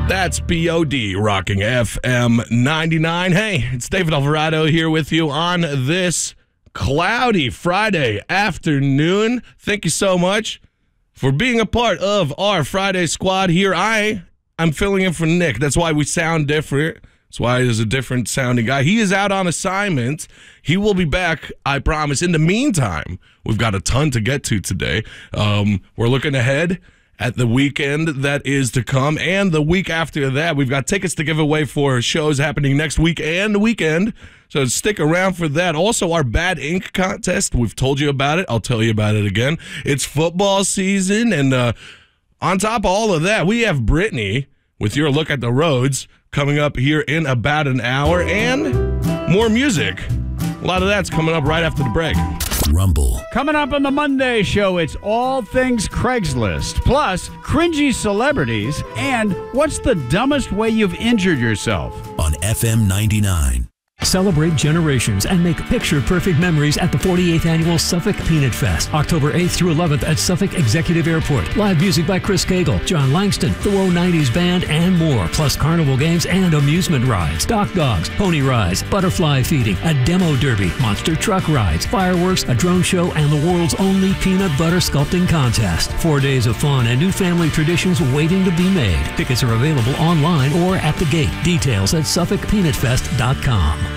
That's POD rocking FM 99. Hey, it's David Alvarado here with you on this cloudy Friday afternoon. Thank you so much for being a part of our Friday squad here. I'm filling in for Nick. That's why we sound different. That's why there's a different sounding guy. He is out on assignment. He will be back, I promise. In the meantime, we've got a ton to get to today. We're looking ahead at the weekend that is to come, and the week after that. We've got tickets to give away for shows happening next week and the weekend, so stick around for that. Also, our Bad Ink contest, we've told you about it. I'll tell you about it again. It's football season, and on top of all of that, we have Brittany with your look at the roads coming up here in about an hour, and more music. A lot of that's coming up right after the break. Rumble. Coming up on the Monday show, it's all things Craigslist, plus cringy celebrities, and what's the dumbest way you've injured yourself? On FM 99. Celebrate generations and make picture-perfect memories at the 48th Annual Suffolk Peanut Fest, October 8th through 11th at Suffolk Executive Airport. Live music by Chris Cagle, John Langston, the Woe 90s Band, and more, plus carnival games and amusement rides, dock dogs, pony rides, butterfly feeding, a demo derby, monster truck rides, fireworks, a drone show, and the world's only peanut butter sculpting contest. 4 days of fun and new family traditions waiting to be made. Tickets are available online or at the gate. Details at SuffolkPeanutFest.com.